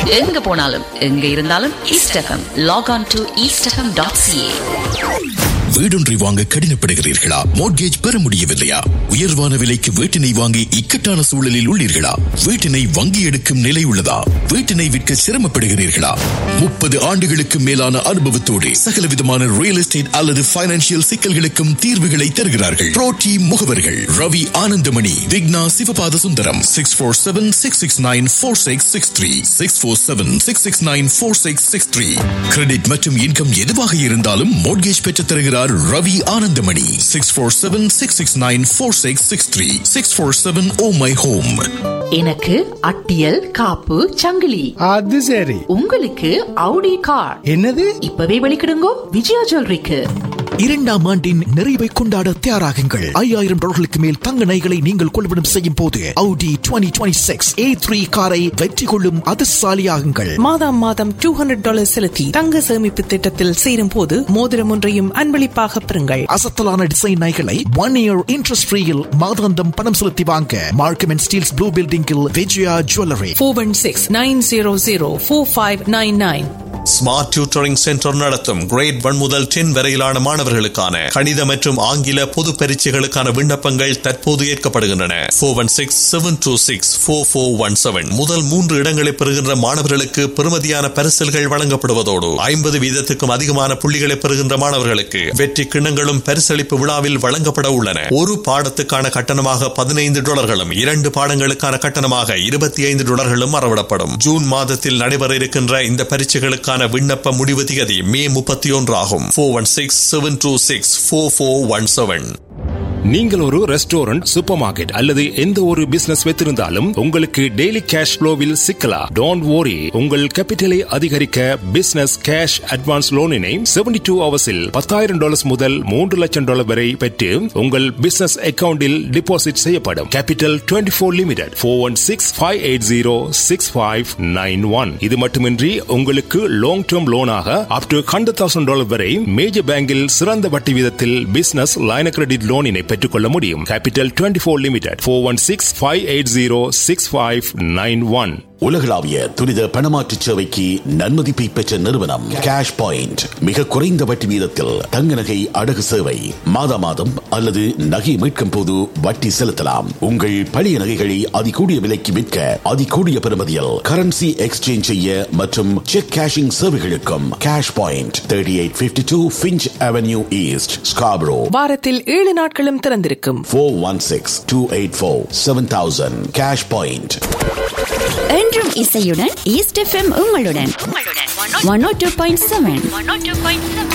எங்க போனாலும் எங்க இருந்தாலும் east FM. Lock on to eastfm.ca. வீடொன்றை வாங்க கடினப்படுகிறீர்களா? மோட்கேஜ் பெற முடியவில்லையா? உயர்வான விலைக்கு வீட்டினை வாங்கி இக்கட்டான சூழலில் உள்ளீர்களா? வீட்டினை வங்கி எடுக்கும் நிலை உள்ளதா? வீட்டினை விற்க சிரமப்படுகிறீர்களா? 30 ஆண்டுகளுக்கு மேலான அனுபவத்தோடு சகலவிதமான ரியல் எஸ்டேட் அல்லது பைனான்சியல் சிக்கல்களுக்கும் தீர்வுகளை தருகிறார்கள். புரோட்டி முகவர்கள் ரவி ஆனந்தமணி, விக்னா சிவபாத சுந்தரம். 647-669-4663 647-669-4663. கிரெடிட் மற்றும் இன்கம் எதுவாக இருந்தாலும் மோட்கேஜ் பெற்றுத் தருகிறார் Ravi Ananthamani. 647-669-4663 647 Oh My Home. எனக்கு அட்டியல் காப்பு சங்கிலி. அது சரி. உங்களுக்கு Audi கார். என்னது? இப்பவே வெளிக்கிடுங்கோ விஜயா ஜுவல்லரிக்கு. 2ஆம் ஆண்டின் நிறைவை கொண்டாட தயாராகுங்கள். $5000 மேல் தங்க நகைகளை நீங்கள் கொள்வனம் செய்யும் போது Audi 2026 A3 காரை வெற்றி கொள்ளும் அதிர்ஷ்டசாலியாகுங்கள். மாதம் $200 செலுத்தி தங்க சேமிப்பு திட்டத்தில் சேரும் போது மோதிரம் ஒன்றையும் அன்பளிப்பாக பெறுங்கள். அசத்தலான டிசைன் நகைகளை 1 year இன்ட்ரெஸ்ட் ஃப்ரீயில் மாதாந்தம் பணம் செலுத்தி வாங்க மார்க்கம் அண்ட் ஸ்டீல்ஸ் ப்ளூ பில்டிங்கில் Vijaya jewellery. 416-900-4599. Smart tutoring centre நடத்தும் கிரேட் 1 முதல் 10 வரையிலான மாணவர்களுக்கான கணித மற்றும் ஆங்கில பொது பரீட்சைகளுக்கான விண்ணப்பங்கள் தற்போது ஏற்கப்படுகின்றன. 416-726-4417. முதல் 3 இடங்களை பெறுகின்ற மாணவர்களுக்கு பெறுமதியான பரிசல்கள் வழங்கப்படுவதோடு 50% அதிகமான புள்ளிகளை பெறுகின்ற மாணவர்களுக்கு வெற்றி கிண்ணங்களும் பரிசளிப்பு விழாவில் வழங்கப்பட உள்ளன. ஒரு பாடத்துக்கான கட்டணமாக $15, 2 பாடங்களுக்கான கட்டணமாக $25 அறவிடப்படும். ஜூன் மாதத்தில் நடைபெற இருக்கின்ற இந்த பரீட்சைகளுக்கான விண்ணப்ப முடிவு திகதி மே 31 ஆகும். 416-726-4417. நீங்கள் ஒரு ரெஸ்டாரண்ட், சூப்பர் மார்க்கெட் அல்லது எந்த ஒரு பிசினஸ் வைத்திருந்தாலும் உங்களுக்கு டெய்லி கேஷ் ஃப்ளோவில் சிக்கலாம். Don't worry. உங்கள் கேபிட்டலை அதிகரிக்க பிசினஸ் கேஷ் அட்வான்ஸ் லோனினை 72 ஹவர்ஸில் $10,000 முதல் $3 லட்சம் வரை பெற்று உங்கள் பிசினஸ் அக்கவுண்டில் டிபாசிட் செய்யப்படும். Capital 24 limited. 416-580-6591. இது மட்டுமின்றி உங்களுக்கு லாங் டேர்ம் லோனாக அப் டு $100,000 வரை மேஜர் பேங்கில் சிறந்த வட்டி வீதத்தில் பிசினஸ் லைன் கிரெடிட் லோனினை பெற்றுக்கொள்ள முடியும். Capital 24 limited. 416-580-6591. உலகளாவிய துரித பணமாற்று சேவைக்கு நன்மதிப்பை பெற்ற நிறுவனம் கேஷ் பாயிண்ட். மிக குறைந்த வட்டி வீதத்தில் தங்க நகை அடகு சேவை. மாதம் அல்லது நகை மீட்கும் போது வட்டி செலுத்தலாம். உங்கள் பழைய நகைகளை அதிகூடிய விலைக்கு விற்க அதிகூடிய பெறுமதியில் கரன்சி எக்ஸ்சேஞ்ச் செய்ய மற்றும் check cashing சேவைகளுக்கும் cash point 3852 Finch Avenue East, Scarborough. வாரத்தில் 7 நாட்களும் திறந்திருக்கும். 416-284-7000. Cash point. என்றும் இசையுடன் ஈஸ்ட் எஃப்எம் உங்களுடன் 102.7.